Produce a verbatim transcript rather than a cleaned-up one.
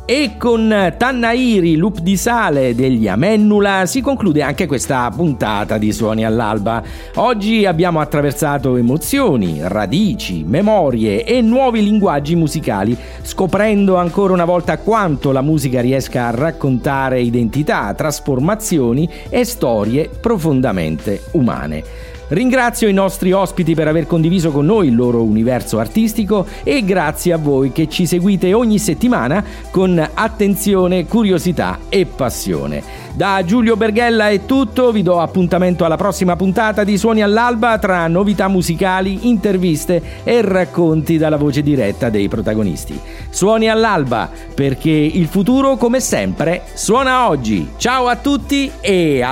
E con Tannairi, Loop di Sale degli Amennula si conclude anche questa puntata di Suoni all'Alba. Oggi abbiamo attraversato emozioni, radici, memorie e nuovi linguaggi musicali, scoprendo ancora una volta quanto la musica riesca a raccontare identità, trasformazioni e storie profondamente umane. Ringrazio i nostri ospiti per aver condiviso con noi il loro universo artistico e grazie a voi che ci seguite ogni settimana con attenzione, curiosità e passione. Da Giulio Berghella è tutto, vi do appuntamento alla prossima puntata di Suoni all'Alba tra novità musicali, interviste e racconti dalla voce diretta dei protagonisti. Suoni all'Alba, perché il futuro come sempre suona oggi. Ciao a tutti e a